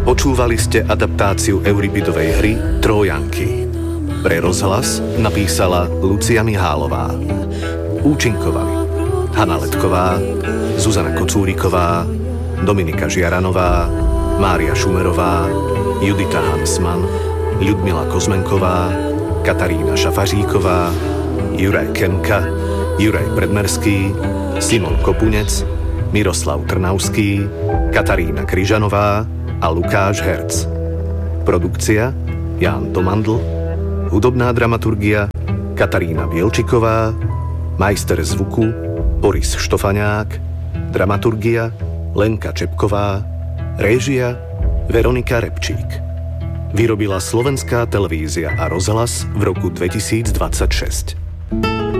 Počúvali ste adaptáciu Euripidovej hry Trójanky. Pre rozhlas napísala Lucia Mihálová. Účinkovali Hana Letková, Zuzana Kocúriková, Dominika Žiaranová, Mária Šumerová, Judita Hansman, Ľudmila Kozmenková, Katarína Šafaříková, Juraj Kenka, Juraj Predmerský, Simon Kopunec, Miroslav Trnavský, Katarína Kryžanová a Lukáš Herc. Produkcia Ján Tomandl, hudobná dramaturgia Katarína Bielčiková, majster zvuku Boris Štofaňák, dramaturgia Lenka Čepková, réžia Veronika Repčík. Vyrobila Slovenská televízia a rozhlas v roku 2026.